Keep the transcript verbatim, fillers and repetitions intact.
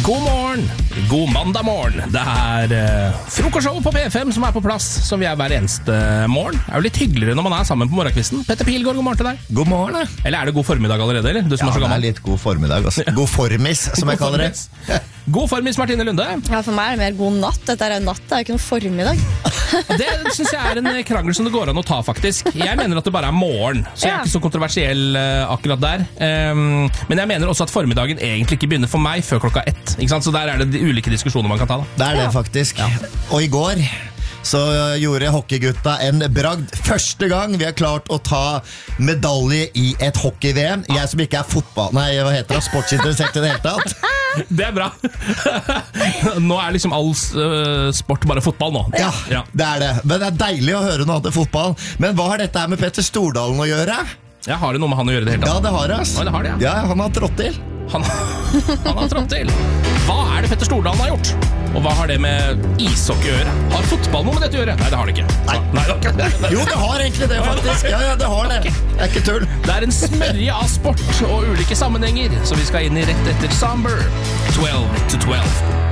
God morgen, god mandag morgen. Det er uh, frokostshow på P fem som er på plass, som vi er hver eneste morgen. Det er jo litt hyggeligere når man er sammen på morgenkvisten. Petter Pilgaard, god morgen til deg. God morgen, da. Eller er det god formiddag allerede, eller? Du som ja, er så gammel. det er litt god formiddag, altså. God formis, som jeg kaller det. God formis, Martine Lunde. Ja, for meg er det mer god natt. Dette er natt, det er ikke noen formiddag. Det synes jeg er en krangel som det går an å ta, faktisk. Jeg mener at det bare er morgen, så jeg er ikke så kontroversiell uh, akkurat der. Um, men jeg mener også at formiddagen egentlig ikke begynner for meg før klokka ett. Ikke sant? Så der er det de ulike diskusjoner man kan ta. Da. Det er det, faktisk. Ja. Og i går så gjorde hockeygutta en bragd. Første gang vi har klart å ta medalje i et hockey-V M. Jeg som ikke er fotball... Nei, hva heter det? Sportsinteressert i det hele tatt. Det er bra. Nå er liksom all uh, sport bare fotball nå. Ja, ja, det er det. Men det er deilig å høre noe annet enn fotball. Men hva har dette her med Petter Stordalen å gjøre? Ja, har det noe med han å gjøre det hele tatt? Ja, det har det, ass. Ja, det har det, ja. Ja, han har trådt til. Han, han har trådt til. Hva er det Petter Stordalen har gjort? Og hva har det med ishockey å gjøre? Har fotball noe med dette å gjøre? Nei, det har det ikke. Nei. Nei, det har ikke. Jo, det har egentlig det, faktisk. Ja, ja, det har det. Det er ikke tull. Det er en smørje av sport og ulike sammenhenger, så vi skal inn i rett etter Samber. twelve to twelve.